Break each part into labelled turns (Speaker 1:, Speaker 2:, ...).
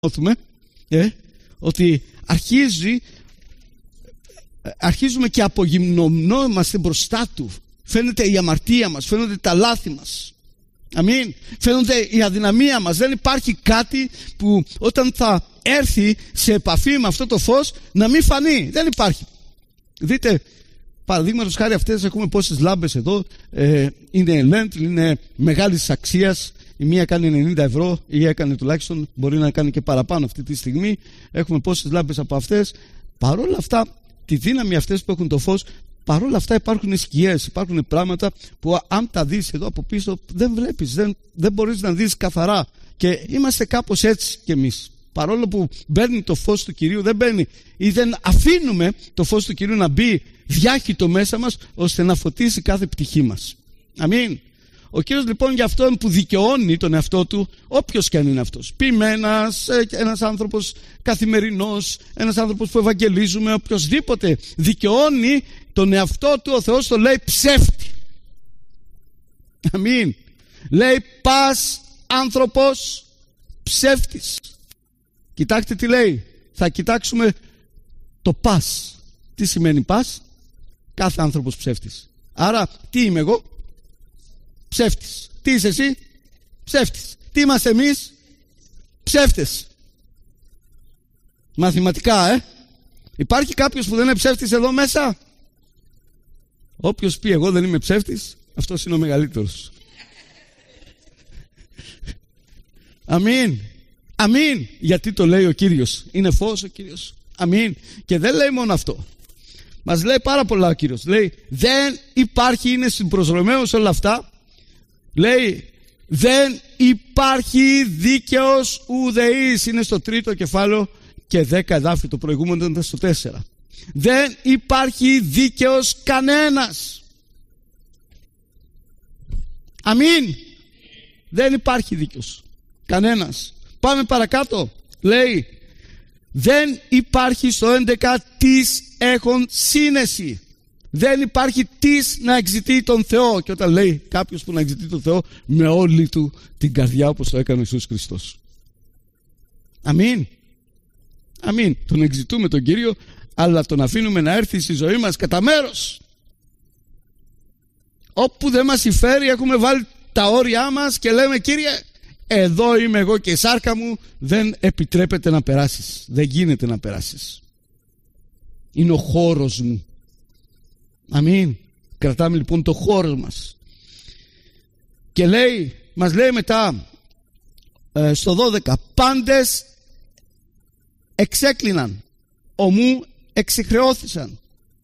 Speaker 1: ότι αρχίζουμε και απογυμνωνόμαστε μπροστά Του. Φαίνεται η αμαρτία μας, φαίνονται τα λάθη μας. Αμήν. Φαίνονται η αδυναμία μας. Δεν υπάρχει κάτι που όταν θα έρθει σε επαφή με αυτό το φως να μην φανεί. Δεν υπάρχει. Δείτε, παραδείγματος χάρη, αυτές έχουμε πόσες λάμπες εδώ. Είναι LED, είναι μεγάλης αξίας. Η μία κάνει 90 ευρώ, ή έκανε τουλάχιστον, μπορεί να κάνει και παραπάνω αυτή τη στιγμή. Έχουμε πόσες λάμπες από αυτές. Παρόλα αυτά, τη δύναμη αυτές που έχουν το φως, παρόλα αυτά υπάρχουν σκιές, υπάρχουν πράγματα που αν τα δεις εδώ από πίσω δεν βλέπεις, δεν μπορείς να δεις καθαρά. Και είμαστε κάπως έτσι κι εμείς. Παρόλο που μπαίνει το φως του Κυρίου, δεν μπαίνει ή δεν αφήνουμε το φως του Κυρίου να μπει διάχυτο μέσα μας, ώστε να φωτίσει κάθε πτυχή μας. Αμήν. Ο Κύριος λοιπόν για αυτόν που δικαιώνει τον εαυτό Του, όποιος και αν είναι αυτός, ποιημένας, ένας άνθρωπος καθημερινός, ένας άνθρωπος που ευαγγελίζουμε, οποιοσδήποτε δικαιώνει τον εαυτό Του, ο Θεός το λέει ψεύτη. Αμήν. Λέει πας άνθρωπος ψεύτης. Κοιτάξτε τι λέει. Θα κοιτάξουμε το πας. Τι σημαίνει πας? Κάθε άνθρωπος ψεύτης. Άρα τι είμαι εγώ? Ψεύτης. Τι είσαι εσύ? Ψεύτης. Τι είμαστε εμείς? Ψεύτες. Μαθηματικά, Υπάρχει κάποιος που δεν είναι ψεύτης εδώ μέσα? Όποιος πει εγώ δεν είμαι ψεύτης, αυτός είναι ο μεγαλύτερος. Αμήν. Αμήν. Γιατί το λέει ο Κύριος? Είναι φως ο Κύριος. Αμήν. Και δεν λέει μόνο αυτό. Μας λέει πάρα πολλά ο Κύριος. Λέει δεν υπάρχει, είναι στην προς Ρωμαίους όλα αυτά. Λέει δεν υπάρχει δίκαιος ουδεής. Είναι στο 3ο κεφάλαιο και 10 εδάφιο. Το προηγούμενο ήταν στο 4. Δεν υπάρχει δίκαιος κανένας. Αμήν. Δεν υπάρχει δίκαιος κανένας. Πάμε παρακάτω. Λέει δεν υπάρχει στο 11 τις έχων σύνεση. Δεν υπάρχει τις να εξητεί τον Θεό. Και όταν λέει κάποιος που να εξητεί τον Θεό με όλη του την καρδιά, όπως το έκανε ο Ιησούς Χριστός. Αμήν. Αμήν. Τον εξητούμε τον Κύριο, αλλά τον αφήνουμε να έρθει στη ζωή μας κατά μέρος. Όπου δεν μας συμφέρει έχουμε βάλει τα όρια μας και λέμε Κύριε, εδώ είμαι εγώ και η σάρκα μου δεν επιτρέπεται να περάσεις. Δεν γίνεται να περάσεις. Είναι ο χώρος μου. Αμήν. Κρατάμε λοιπόν το χώρο μας. Και λέει, μας λέει μετά στο 12, πάντες εξέκλειναν, ομού εξυχρεώθησαν.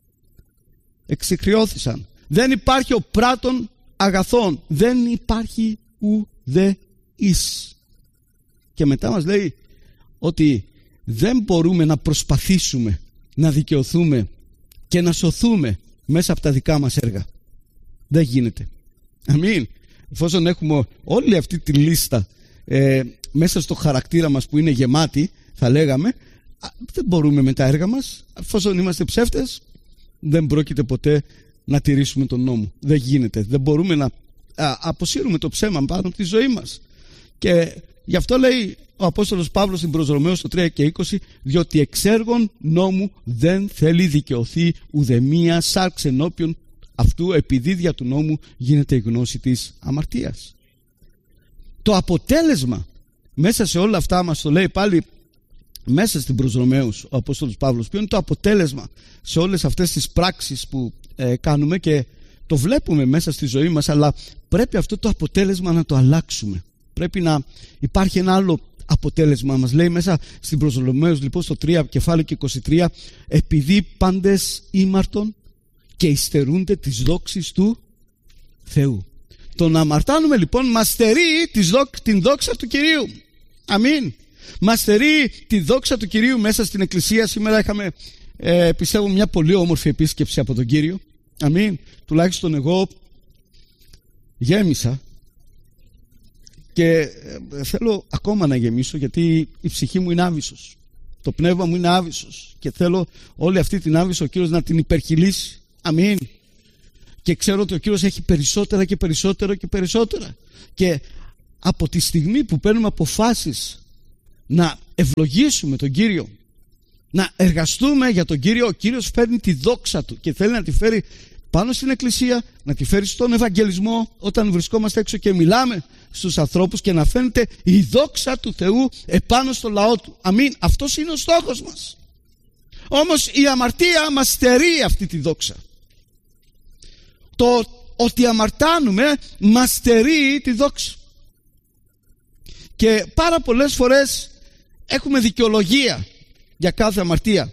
Speaker 1: Εξυχρεώθησαν. Δεν υπάρχει ο πράτων αγαθών. Δεν υπάρχει ουδε εις. Και μετά μας λέει ότι δεν μπορούμε να προσπαθήσουμε να δικαιωθούμε και να σωθούμε μέσα από τα δικά μας έργα. Δεν γίνεται. Αμήν. Εφόσον έχουμε όλη αυτή τη λίστα μέσα στο χαρακτήρα μας που είναι γεμάτη, θα λέγαμε, δεν μπορούμε με τα έργα μας. Εφόσον είμαστε ψεύτες, δεν πρόκειται ποτέ να τηρήσουμε τον νόμο. Δεν γίνεται. Δεν μπορούμε να αποσύρουμε το ψέμα πάνω από τη ζωή μας. Και γι' αυτό λέει ο Απόστολος Παύλος στην προς Ρωμαίους το 3 και 20, διότι εξ έργων νόμου δεν θέλει δικαιωθεί ουδεμία σάρξ ενώπιον αυτού, επειδή δια του νόμου γίνεται η γνώση της αμαρτίας. Το αποτέλεσμα μέσα σε όλα αυτά μας το λέει πάλι μέσα στην προς Ρωμαίους ο Απόστολος Παύλος, ποιο είναι το αποτέλεσμα σε όλες αυτές τις πράξεις που κάνουμε και το βλέπουμε μέσα στη ζωή μας, αλλά πρέπει αυτό το αποτέλεσμα να το αλλάξουμε. Πρέπει να υπάρχει ένα άλλο αποτέλεσμα. Μας λέει μέσα στην προς Ρωμαίους λοιπόν στο 3 κεφάλαιο και 23, επειδή πάντες ήμαρτον και υστερούνται τις δόξεις του Θεού. Το να αμαρτάνουμε λοιπόν μας στερεί την δόξα του Κυρίου. Αμήν. Μας στερεί τη δόξα του Κυρίου μέσα στην Εκκλησία. Σήμερα είχαμε πιστεύω μια πολύ όμορφη επίσκεψη από τον Κύριο. Αμήν. Τουλάχιστον εγώ γέμισα και θέλω ακόμα να γεμίσω, γιατί η ψυχή μου είναι άβυσσος, το πνεύμα μου είναι άβυσσος και θέλω όλη αυτή την άβυσσο ο Κύριος να την υπερχειλήσει. Αμήν. Και ξέρω ότι ο Κύριος έχει περισσότερα και περισσότερα και περισσότερα, και από τη στιγμή που παίρνουμε αποφάσεις να ευλογήσουμε τον Κύριο, να εργαστούμε για τον Κύριο. Ο Κύριος φέρνει τη δόξα Του και θέλει να τη φέρει πάνω στην Εκκλησία, να τη φέρει στον Ευαγγελισμό, όταν βρισκόμαστε έξω και μιλάμε στους ανθρώπους, και να φαίνεται η δόξα του Θεού επάνω στο λαό Του. Αμήν. Αυτός είναι ο στόχος μας. Όμως η αμαρτία μας στερεί αυτή τη δόξα. Το ότι αμαρτάνουμε μας στερεί τη δόξα. Και πάρα πολλές φορές έχουμε δικαιολογία για κάθε αμαρτία.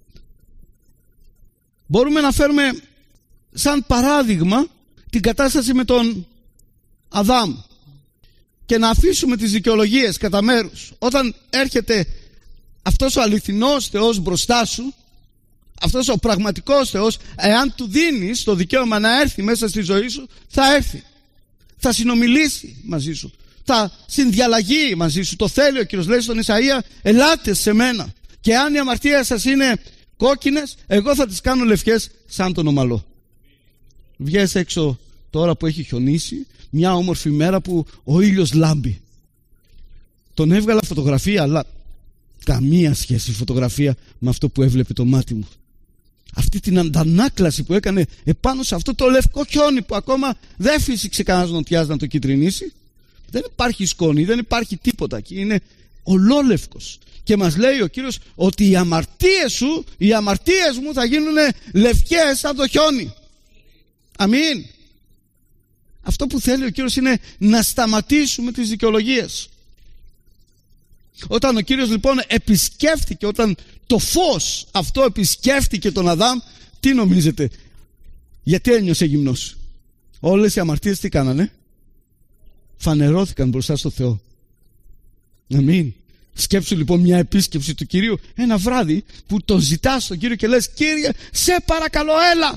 Speaker 1: Μπορούμε να φέρουμε σαν παράδειγμα την κατάσταση με τον Αδάμ και να αφήσουμε τις δικαιολογίες κατά μέρους. Όταν έρχεται αυτός ο αληθινός Θεός μπροστά σου, αυτός ο πραγματικός Θεός, εάν Του δίνεις το δικαίωμα να έρθει μέσα στη ζωή σου, θα έρθει, θα συνομιλήσει μαζί σου, θα συνδιαλλαγεί μαζί σου. Το θέλει ο Κύριος. Λέει στον Ισαΐα, ελάτε σε μένα και αν οι αμαρτίες σας είναι κόκκινες, εγώ θα τις κάνω λευκές σαν τον ομαλό. Βγες έξω τώρα που έχει χιονίσει, μια όμορφη μέρα που ο ήλιος λάμπει. Τον έβγαλα φωτογραφία, αλλά καμία σχέση φωτογραφία με αυτό που έβλεπε το μάτι μου. Αυτή την αντανάκλαση που έκανε επάνω σε αυτό το λευκό χιόνι που ακόμα δεν φύσηξε κανένας νοτιάς να το κυτρινίσει. Δεν υπάρχει σκόνη, δεν υπάρχει τίποτα εκεί, είναι ολόλευκος. Και μας λέει ο Κύριος ότι οι αμαρτίες σου, οι αμαρτίες μου θα γίνουν λευκές σαν το χιόνι. Αμήν. Αυτό που θέλει ο Κύριος είναι να σταματήσουμε τις δικαιολογίες. Όταν ο Κύριος λοιπόν επισκέφτηκε, όταν το φως αυτό επισκέφτηκε τον Αδάμ, τι νομίζετε? Γιατί ένιωσε γυμνός? Όλες οι αμαρτίες τι κάνανε? Φανερώθηκαν μπροστά στο Θεό. Αμήν. Σκέψου λοιπόν μια επίσκεψη του Κυρίου ένα βράδυ που τον ζητάς τον Κύριο και λες, Κύριε, σε παρακαλώ,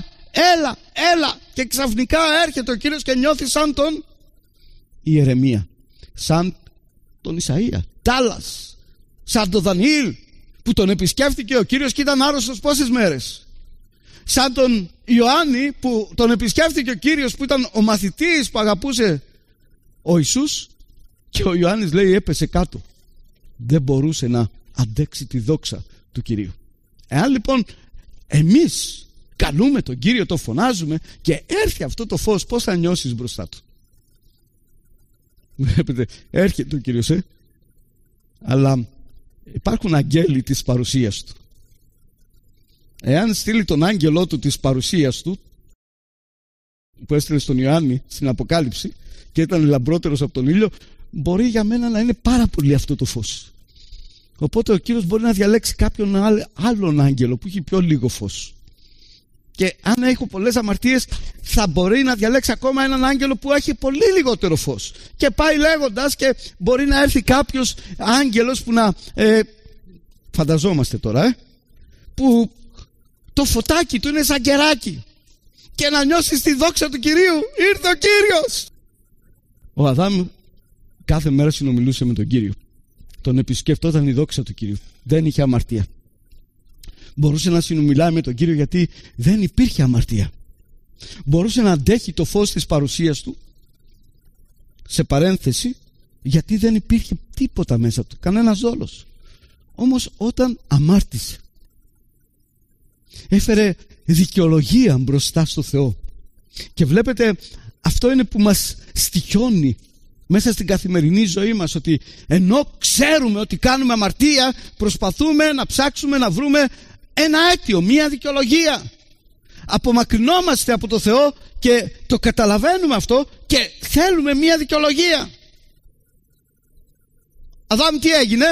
Speaker 1: έλα. Και ξαφνικά έρχεται ο Κύριος και νιώθει σαν τον Ιερεμία, σαν τον Ισαΐα, Τάλλας, σαν τον Δανιήλ που τον επισκέφτηκε ο Κύριος και ήταν άρρωστος πόσες μέρες, σαν τον Ιωάννη που τον επισκέφτηκε ο Κύριος που ήταν ο μαθητής που αγαπούσε ο Ιησούς, και ο Ιωάννης λέει έπεσε κάτω, δεν μπορούσε να αντέξει τη δόξα του Κυρίου. Εάν λοιπόν εμείς καλούμε τον Κύριο, το φωνάζουμε και έρθει αυτό το φως, πώς θα νιώσεις μπροστά Του? Βλέπετε, έρχεται ο Κύριος, αλλά υπάρχουν αγγέλοι της παρουσίας Του. Εάν στείλει τον άγγελό Του της παρουσίας Του, που έστειλε στον Ιωάννη στην Αποκάλυψη και ήταν λαμπρότερος από τον ήλιο, μπορεί για μένα να είναι πάρα πολύ αυτό το φως. Οπότε ο Κύριος μπορεί να διαλέξει κάποιον άλλον άγγελο που έχει πιο λίγο φως. Και αν έχω πολλές αμαρτίες, θα μπορεί να διαλέξει ακόμα έναν άγγελο που έχει πολύ λιγότερο φως. Και πάει λέγοντας, και μπορεί να έρθει κάποιος άγγελος που να φανταζόμαστε τώρα, που το φωτάκι του είναι σαν κεράκι, και να νιώσεις τη δόξα του Κυρίου. Ήρθε ο Κύριος. Ο Αδάμ κάθε μέρα συνομιλούσε με τον Κύριο. Τον επισκεφτόταν η δόξα του Κυρίου. Δεν είχε αμαρτία. Μπορούσε να συνομιλάει με τον Κύριο γιατί δεν υπήρχε αμαρτία. Μπορούσε να αντέχει το φως της παρουσίας Του, σε παρένθεση, γιατί δεν υπήρχε τίποτα μέσα Του, κανένας δόλος. Όμως όταν αμάρτησε, έφερε δικαιολογία μπροστά στο Θεό. Και βλέπετε, αυτό είναι που μας στοιχιώνει μέσα στην καθημερινή ζωή μας, ότι ενώ ξέρουμε ότι κάνουμε αμαρτία, προσπαθούμε να ψάξουμε να βρούμε ένα αίτιο, μία δικαιολογία. Απομακρυνόμαστε από το Θεό και το καταλαβαίνουμε αυτό και θέλουμε μία δικαιολογία. Αδάμ, τι έγινε?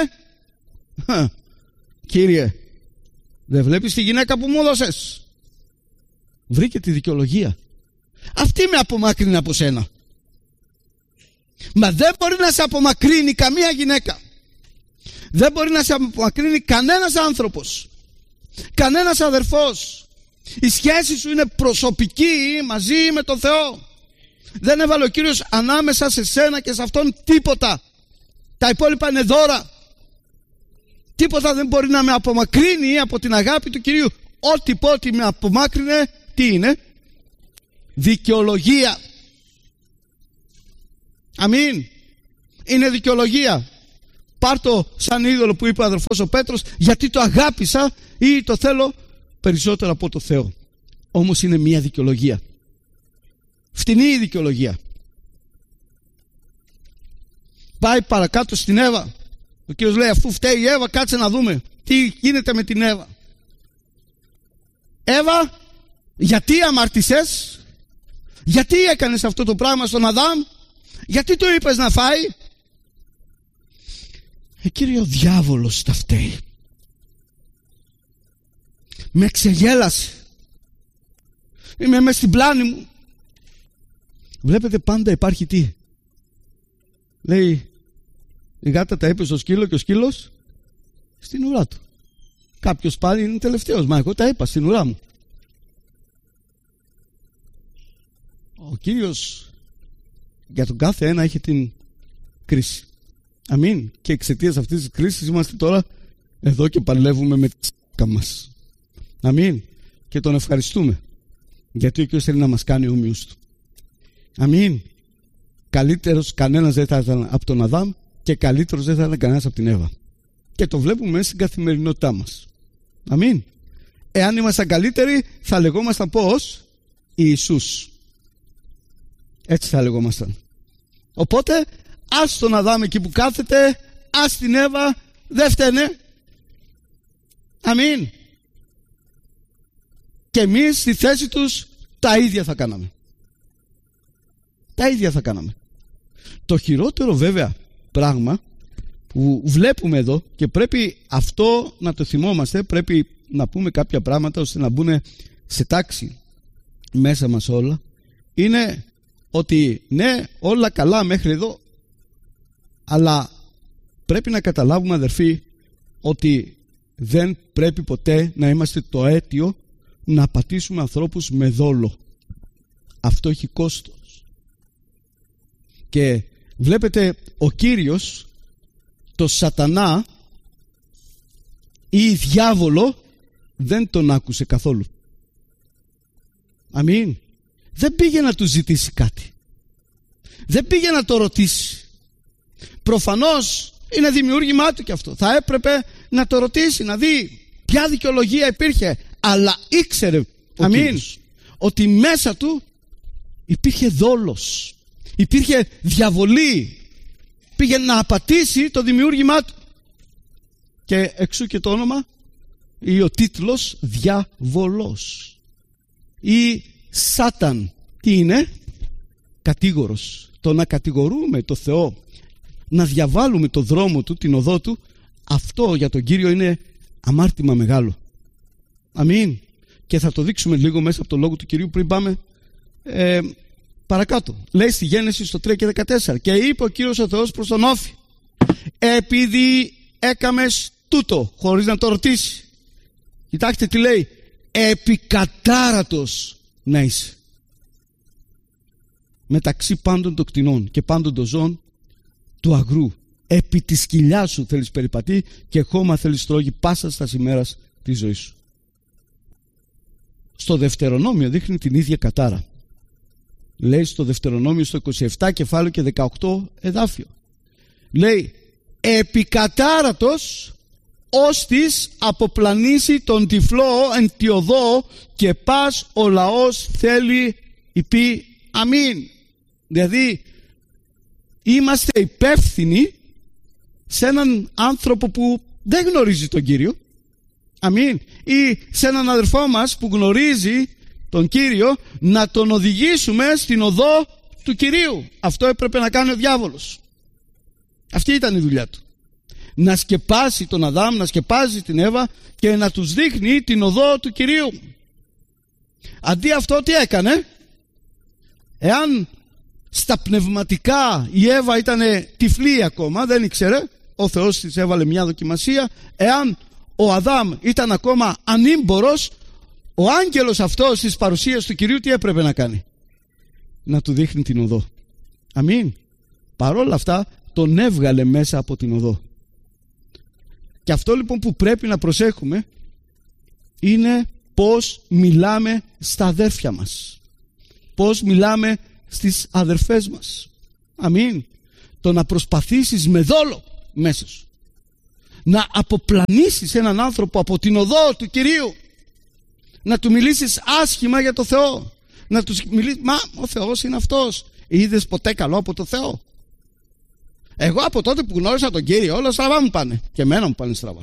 Speaker 1: Κύριε, δεν βλέπεις τη γυναίκα που μου έδωσες? Βρήκε τη δικαιολογία. Αυτή με απομάκρυνε από σένα. Μα δεν μπορεί να σε απομακρύνει καμία γυναίκα. Δεν μπορεί να σε απομακρύνει κανένας άνθρωπος, κανένας αδερφός. Η σχέση σου είναι προσωπική μαζί με τον Θεό. Δεν έβαλε ο Κύριος ανάμεσα σε σένα και σε αυτόν τίποτα. Τα υπόλοιπα είναι δώρα. Τίποτα δεν μπορεί να με απομακρύνει από την αγάπη του Κυρίου. Ό,τι πω ότι με απομάκρυνε, τι είναι? Δικαιολογία. Αμήν. Είναι δικαιολογία. Πάρ' το σαν είδωλο που είπε ο αδερφός ο Πέτρος, γιατί το αγάπησα ή το θέλω περισσότερο από το Θεό. Όμως είναι μια δικαιολογία. Φτηνή η δικαιολογία. Πάει παρακάτω στην Εύα. Ο Κύριος λέει, αφού φταίει η Εύα, κάτσε να δούμε τι γίνεται με την Εύα. Εύα, γιατί αμάρτησες? Γιατί έκανες αυτό το πράγμα στον Αδάμ? Γιατί του είπες να φάει? Κύριε, ο διάβολος τα φταίει. Με ξεγέλασε. Είμαι μες στην πλάνη μου. Βλέπετε, πάντα υπάρχει τι? Λέει, η γάτα τα είπε στο σκύλο και ο σκύλος στην ουρά του. Κάποιος πάλι είναι τελευταίος. Μα εγώ τα είπα στην ουρά μου. Ο Κύριος για τον κάθε ένα έχει την κρίση. Αμήν. Και εξαιτίας αυτής της κρίσης είμαστε τώρα εδώ και παλεύουμε με τη σάκα μας. Αμήν. Και τον ευχαριστούμε, γιατί ο Κύριος θέλει να μας κάνει όμοιους του. Αμήν. Καλύτερος κανένας δεν θα ήταν από τον Αδάμ και καλύτερος δεν θα ήταν κανένας από την Εύα. Και το βλέπουμε μέσα στην καθημερινότητά μας. Αμήν. Εάν ήμασταν καλύτεροι, θα λεγόμασταν πώς? Ιησούς. Έτσι θα λεγόμασταν. Οπότε ας τον Αδάμ εκεί που κάθεται, ας την Εύα, δεν φταίνε. Αμήν. Και εμείς στη θέση τους τα ίδια θα κάναμε. Τα ίδια θα κάναμε. Το χειρότερο βέβαια πράγμα που βλέπουμε εδώ, και πρέπει αυτό να το θυμόμαστε, πρέπει να πούμε κάποια πράγματα ώστε να μπουν σε τάξη μέσα μας όλα, είναι ότι ναι, όλα καλά μέχρι εδώ, αλλά πρέπει να καταλάβουμε, αδερφοί, ότι δεν πρέπει ποτέ να είμαστε το αίτιο να πατήσουμε ανθρώπους με δόλο. Αυτό έχει κόστος. Και βλέπετε, ο Κύριος το σατανά ή διάβολο δεν τον άκουσε καθόλου. Αμήν. Δεν πήγε να του ζητήσει κάτι. Δεν πήγε να το ρωτήσει. Προφανώς είναι δημιούργημά του και αυτό. Θα έπρεπε να το ρωτήσει, να δει ποια δικαιολογία υπήρχε. Αλλά ήξερε, αμήν, ότι μέσα του υπήρχε δόλος, υπήρχε διαβολή. Πήγε να απατήσει το δημιούργημά του. Και εξού και το όνομα ή ο τίτλος διαβολός ή Σάταν. Τι είναι? Κατήγορος. Το να κατηγορούμε το Θεό, να διαβάλουμε το δρόμο του, την οδό του, αυτό για τον Κύριο είναι αμάρτημα μεγάλο. Αμήν. Και θα το δείξουμε λίγο μέσα από το λόγο του Κυρίου πριν πάμε παρακάτω. Λέει στη Γένεση στο 3 και 14, και είπε ο Κύριος ο Θεός προς τον Όφη, επειδή έκαμες τούτο, χωρίς να το ρωτήσει. Κοιτάξτε τι λέει, επικατάρατος να είσαι μεταξύ πάντων των κτηνών και πάντων των ζώων του αγρού. Επί της κοιλιάς σου θέλεις περιπατεί και χώμα θέλεις τρώγει πάσα στα ημέρας της ζωής σου. Στο Δευτερονόμιο δείχνει την ίδια κατάρα. Λέει στο Δευτερονόμιο στο 27 κεφάλαιο και 18 εδάφιο. Λέει, επικατάρατος ώστις αποπλανήσει τον τυφλό εν τη οδό και πας ο λαός θέλει υπή αμήν. Δηλαδή είμαστε υπεύθυνοι σε έναν άνθρωπο που δεν γνωρίζει τον Κύριο, αμήν, ή σε έναν αδερφό μας που γνωρίζει τον Κύριο, να τον οδηγήσουμε στην οδό του Κυρίου. Αυτό έπρεπε να κάνει ο διάβολος. Αυτή ήταν η δουλειά του. Να σκεπάσει τον Αδάμ, να σκεπάζει την Εύα και να τους δείχνει την οδό του Κυρίου. Αντί αυτό τι έκανε? Εάν στα πνευματικά η Εύα ήταν τυφλή ακόμα, δεν ήξερε, ο Θεός της έβαλε μια δοκιμασία. Εάν ο Αδάμ ήταν ακόμα ανήμπορος, ο άγγελος αυτός της παρουσίας του Κυρίου τι έπρεπε να κάνει? Να του δείχνει την οδό. Αμήν. Παρόλα αυτά τον έβγαλε μέσα από την οδό. Και αυτό λοιπόν που πρέπει να προσέχουμε είναι πώς μιλάμε στα αδέρφια μας, πώς μιλάμε στις αδερφές μας. Αμήν. Το να προσπαθήσεις με δόλο μέσα σου να αποπλανήσεις έναν άνθρωπο από την οδό του Κυρίου, να του μιλήσεις άσχημα για το Θεό, να του μιλήσεις, μα ο Θεός είναι αυτός, είδες ποτέ καλό από το Θεό? Εγώ από τότε που γνώρισα τον Κύριο, όλα στραβά μου πάνε, και εμένα μου πάνε στραβά,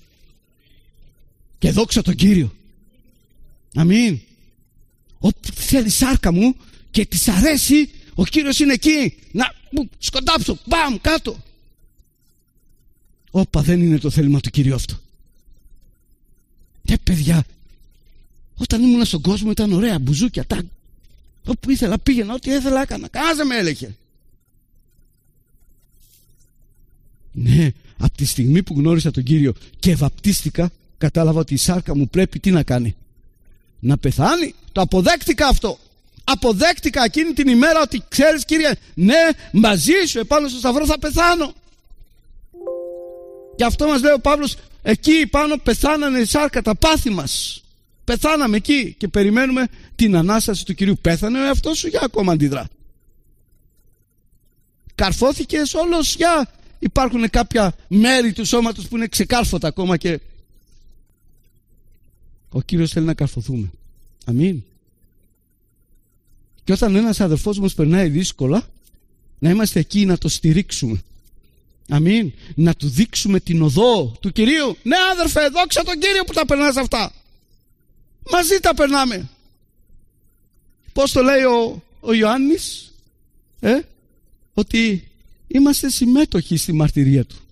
Speaker 1: και δόξα τον Κύριο. Αμήν. Όπου θέλει σάρκα μου και της αρέσει, ο Κύριος είναι εκεί να σκοντάψω, μπαμ, κάτω. Όπα, δεν είναι το θέλημα του Κυρίου αυτό. Παιδιά, όταν ήμουν στον κόσμο ήταν ωραία, μπουζούκια, τάκ. Όπου ήθελα πήγαινα, ό,τι ήθελα έκανα, κανένας δεν με έλεγε. Ναι, από τη στιγμή που γνώρισα τον Κύριο και βαπτίστηκα, κατάλαβα ότι η σάρκα μου πρέπει τι να κάνει? Να πεθάνει. Το αποδέχτηκα αυτό. Αποδέχτηκα εκείνη την ημέρα ότι ξέρεις, Κύριε, ναι, μαζί σου επάνω στο σταυρό θα πεθάνω. Και αυτό μας λέει ο Παύλος, εκεί πάνω πεθάνανε η σάρκα, τα πάθη μας. Πεθάναμε εκεί και περιμένουμε την Ανάσταση του Κυρίου. Πέθανε ο εαυτός σου, για ακόμα αντιδρά? Καρφώθηκες όλος, για υπάρχουν κάποια μέρη του σώματος που είναι ξεκάρφωτα ακόμα και ο Κύριος θέλει να καρφωθούμε. Αμήν. Και όταν ένας αδερφός μας περνάει δύσκολα, να είμαστε εκεί να το στηρίξουμε. Αμήν. Να του δείξουμε την οδό του Κυρίου. Ναι, αδερφέ, δόξα τον Κύριο που τα περνάς αυτά. Μαζί τα περνάμε. Πώς το λέει ο Ιωάννης? Ότι είμαστε συμμέτοχοι στη μαρτυρία του.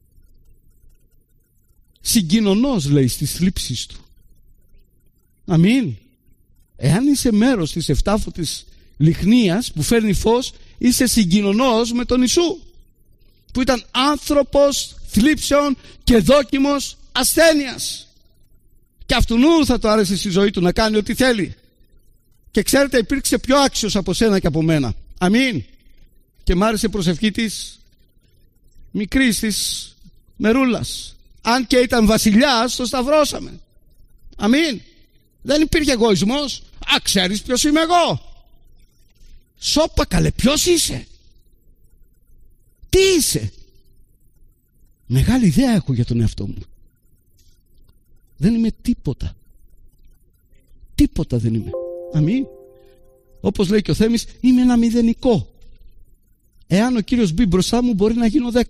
Speaker 1: Συγκοινωνός, λέει, στις θλίψεις του. Αμήν. Εάν είσαι μέρος της εφτάφωτης λιχνίας που φέρνει φως, είσαι συγκοινωνός με τον Ιησού, που ήταν άνθρωπος θλίψεων και δόκιμος ασθένειας, και αυτουνού θα το άρεσε στη ζωή του να κάνει ό,τι θέλει. Και ξέρετε, υπήρξε πιο άξιος από σένα και από μένα. Αμήν. Και μ' άρεσε η προσευχή της μικρής της Μερούλας. Αν και ήταν βασιλιάς, το σταυρώσαμε. Αμήν. Δεν υπήρχε εγωισμός. Α, ξέρεις ποιος είμαι εγώ? Σώπα καλέ, ποιος είσαι? Τι είσαι? Μεγάλη ιδέα έχω για τον εαυτό μου. Δεν είμαι τίποτα. Τίποτα δεν είμαι. Αμήν. Όπως λέει και ο Θέμης, είμαι ένα μηδενικό. Εάν ο Κύριος μπει μπροστά μου, μπορεί να γίνω 10.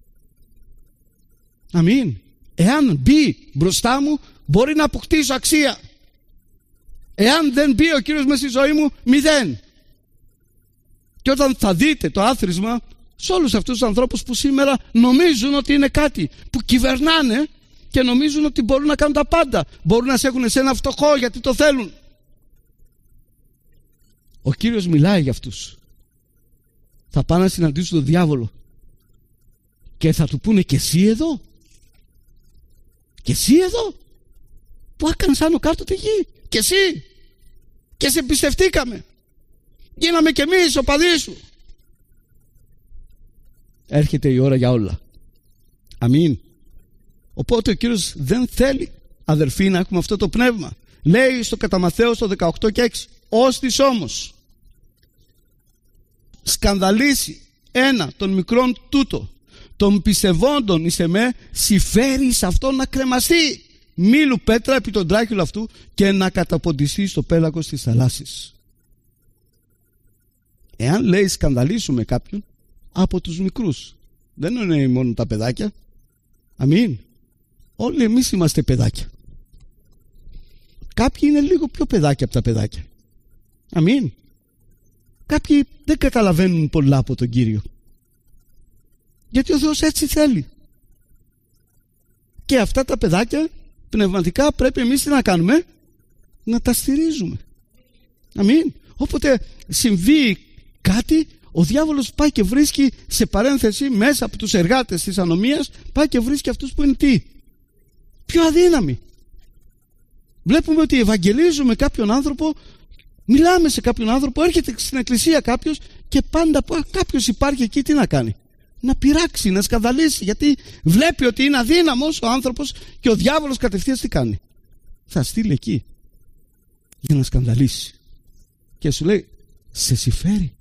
Speaker 1: Αμήν. Εάν μπει μπροστά μου, μπορεί να αποκτήσω αξία. Εάν δεν μπει ο Κύριος μέσα στη ζωή μου, 0. Και όταν θα δείτε το άθροισμα σε όλους αυτούς τους ανθρώπους που σήμερα νομίζουν ότι είναι κάτι, που κυβερνάνε και νομίζουν ότι μπορούν να κάνουν τα πάντα, μπορούν να σε έχουν σε ένα φτωχό γιατί το θέλουν. Ο Κύριος μιλάει για αυτούς. Θα πάνε να συναντήσουν τον διάβολο και θα του πούνε, και εσύ εδώ? Και εσύ εδώ που έκανες άνω κάτω τη γη? Και εσύ? Και σε εμπιστευτήκαμε, γίναμε κι εμείς οπαδοί σου. Έρχεται η ώρα για όλα. Αμήν. Οπότε ο Κύριος δεν θέλει, αδερφοί, να έχουμε αυτό το πνεύμα. Λέει στο κατά Ματθαίος το 18 και 6, ώστις όμως σκανδαλίσει ένα των μικρών τούτο, των πιστευόντων εις εμέ, συμφέρει σε αυτόν να κρεμαστεί. Μήλου πέτρα επί τον τράχυλο αυτού και να καταποντιστεί στο πέλαγος της θαλάσσης. Εάν λέει σκανδαλίσουμε κάποιον, από τους μικρούς, δεν είναι μόνο τα παιδάκια. Αμήν. Όλοι εμείς είμαστε παιδάκια. Κάποιοι είναι λίγο πιο παιδάκια από τα παιδάκια. Αμήν. Κάποιοι δεν καταλαβαίνουν πολλά από τον Κύριο, γιατί ο Θεός έτσι θέλει. Και αυτά τα παιδάκια πνευματικά πρέπει εμείς τι να κάνουμε? Να τα στηρίζουμε. Αμήν. Όποτε συμβεί κάτι, ο διάβολος πάει και βρίσκει σε παρένθεση μέσα από τους εργάτες της ανομίας, πάει και βρίσκει αυτούς που είναι τι? Πιο αδύναμοι. Βλέπουμε ότι ευαγγελίζουμε κάποιον άνθρωπο, μιλάμε σε κάποιον άνθρωπο, έρχεται στην εκκλησία κάποιος και πάντα κάποιος υπάρχει εκεί, τι να κάνει? Να πειράξει, να σκανδαλίσει, γιατί βλέπει ότι είναι αδύναμος ο άνθρωπος και ο διάβολος κατευθείαν τι κάνει? Θα στείλει εκεί για να σκανδαλίσει και σου λέει, σε συμφέρει?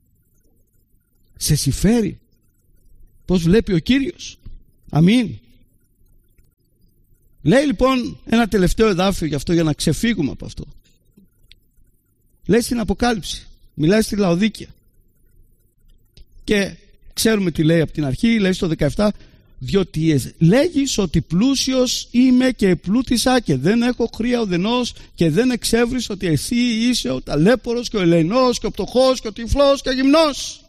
Speaker 1: Σε συμφέρει? Πως βλέπει ο Κύριος? Αμήν. Λέει λοιπόν ένα τελευταίο εδάφιο γι' αυτό, για να ξεφύγουμε από αυτό. Λέει στην Αποκάλυψη, μιλάει στη Λαοδίκεια και ξέρουμε τι λέει από την αρχή. Λέει στο 17, διότι λέγεις ότι πλούσιος είμαι και επλούτησα και δεν έχω χρία ουδενός και δεν εξεύρεις ότι εσύ είσαι ο ταλέπορος και ο ελεηνός και ο πτωχός και ο τυφλός και ο γυμνός.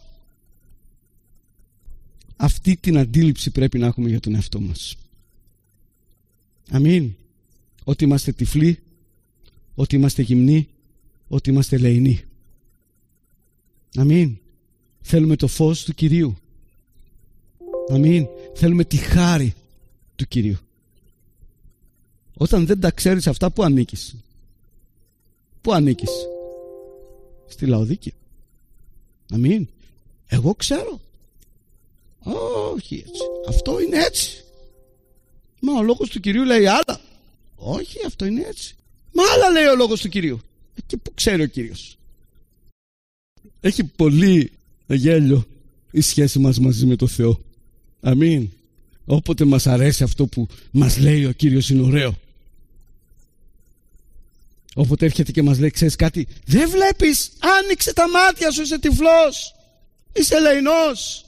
Speaker 1: Αυτή την αντίληψη πρέπει να έχουμε για τον εαυτό μας. Αμήν. Ότι είμαστε τυφλοί, ότι είμαστε γυμνοί, ότι είμαστε ελεηνοί. Αμήν. Θέλουμε το φως του Κυρίου. Αμήν. Θέλουμε τη χάρη του Κυρίου. Όταν δεν τα ξέρεις αυτά, πού ανήκεις? Πού ανήκεις? Στη Λαοδίκεια. Αμήν. Εγώ ξέρω. Όχι έτσι. Αυτό είναι έτσι. Μα ο λόγος του Κυρίου λέει άλλα. Όχι, αυτό είναι έτσι. Μα άλλα λέει ο λόγος του Κυρίου. Και πού ξέρει ο Κύριος? Έχει πολύ γέλιο η σχέση μας μαζί με το Θεό. Αμήν. Όποτε μας αρέσει αυτό που μας λέει ο Κύριος είναι ωραίο. Όποτε έρχεται και μας λέει, ξέρεις κάτι, δεν βλέπεις, άνοιξε τα μάτια σου, είσαι τυφλός, είσαι ελεηνός.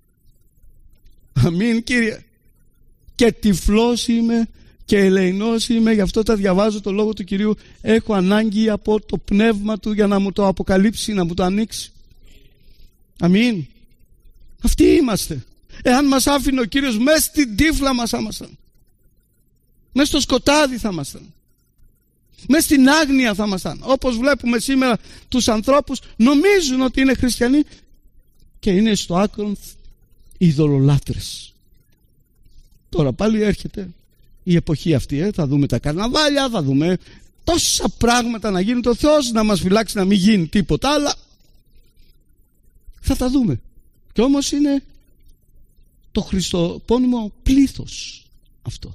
Speaker 1: Αμήν, Κύριε. Και τυφλός είμαι και ελεηνός είμαι, γι' αυτό τα διαβάζω το λόγο του Κυρίου. Έχω ανάγκη από το πνεύμα του για να μου το αποκαλύψει, να μου το ανοίξει. Αμήν. Αυτοί είμαστε. Εάν μας άφηνε ο Κύριος, μέσα στην τύφλα μας θα ήμασταν. Μέσα στο σκοτάδι θα ήμασταν. Μέσα στην άγνοια θα ήμασταν. Όπως βλέπουμε σήμερα τους ανθρώπους, νομίζουν ότι είναι χριστιανοί και είναι στο άκρο ειδωλολάτρες. Τώρα πάλι έρχεται η εποχή αυτή, θα δούμε τα καρναβάλια, θα δούμε τόσα πράγματα να γίνουν. Το Θεός να μας φυλάξει να μην γίνει τίποτα, αλλά θα τα δούμε. Και όμως είναι το χριστοπόνιμο πλήθος αυτό.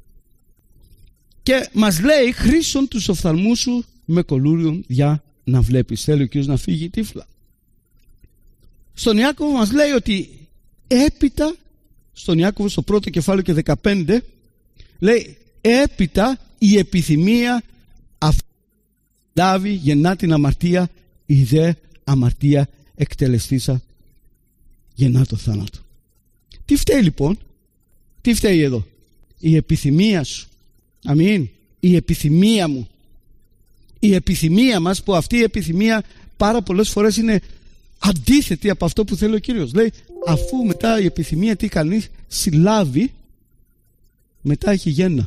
Speaker 1: Και μας λέει, χρήσον τους οφθαλμούς σου με κολούριον για να βλέπεις. Θέλει ο Κύριος να φύγει η τύφλα. Στον Ιάκωβο μας λέει ότι έπειτα, στον Ιάκωβο στο πρώτο κεφάλαιο και 15, λέει έπειτα η επιθυμία αυτή λάβει γεννά την αμαρτία, η δε αμαρτία εκτελεστήσα γεννά το θάνατο. Τι φταίει λοιπόν? Τι φταίει εδώ? Η επιθυμία σου. Αμήν. Η επιθυμία μου. Η επιθυμία μας, που αυτή η επιθυμία πάρα πολλές φορές είναι αντίθετη από αυτό που θέλει ο Κύριος. Λέει, αφού μετά η επιθυμία τι κάνει? Συλλάβει, μετά έχει γέννα.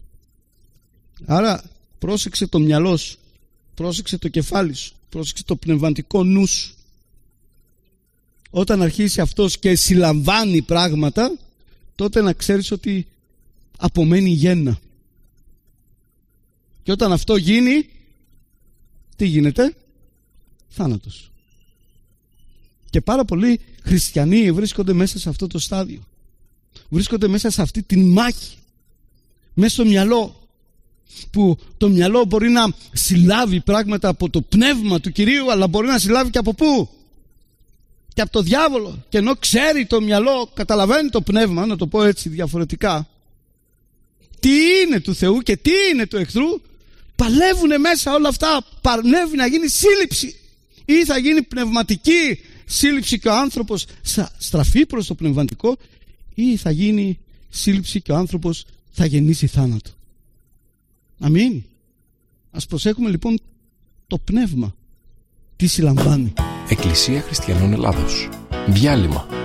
Speaker 1: Άρα πρόσεξε το μυαλό σου, πρόσεξε το κεφάλι σου, πρόσεξε το πνευματικό νου σου. Όταν αρχίσει αυτός και συλλαμβάνει πράγματα, τότε να ξέρεις ότι απομένει γέννα. Και όταν αυτό γίνει, τι γίνεται? Θάνατος. Και πάρα πολλοί χριστιανοί βρίσκονται μέσα σε αυτό το στάδιο. Βρίσκονται μέσα σε αυτή τη μάχη. Μέσα στο μυαλό. Που το μυαλό μπορεί να συλλάβει πράγματα από το πνεύμα του Κυρίου, αλλά μπορεί να συλλάβει και από πού? Και από το διάβολο. Και ενώ ξέρει το μυαλό, καταλαβαίνει το πνεύμα, να το πω έτσι διαφορετικά, τι είναι του Θεού και τι είναι του εχθρού, παλεύουνε μέσα όλα αυτά. Παλεύει να γίνει σύλληψη. Ή θα γίνει πνευματική σύλληψη και ο άνθρωπος στραφεί προς το πνευματικό, ή θα γίνει σύλληψη και ο άνθρωπος θα γεννήσει θάνατο. Αμήν. Ας προσέχουμε λοιπόν το πνεύμα τι συλλαμβάνει.
Speaker 2: Εκκλησία Χριστιανών Ελλάδος. Διάλειμμα.